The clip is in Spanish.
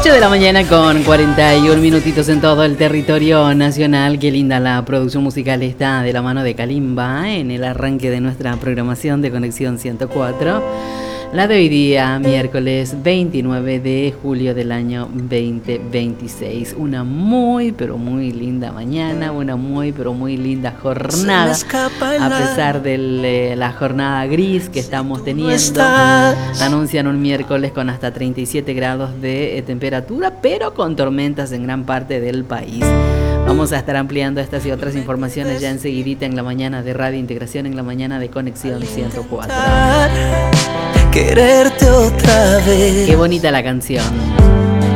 8 de la mañana con 41 minutitos en todo el territorio nacional. Qué linda la producción musical está de la mano de Kalimba en el arranque de nuestra programación de Conexión 104. La de hoy día, miércoles 29 de julio del año 2026. Una muy, pero muy linda mañana, una muy, pero muy linda jornada. A pesar de la jornada gris que estamos teniendo, anuncian un miércoles con hasta 37 grados de temperatura, pero con tormentas en gran parte del país. Vamos a estar ampliando estas y otras informaciones ya enseguidita en la mañana de Radio Integración, en la mañana de Conexión 104. Quererte otra vez. Qué bonita la canción.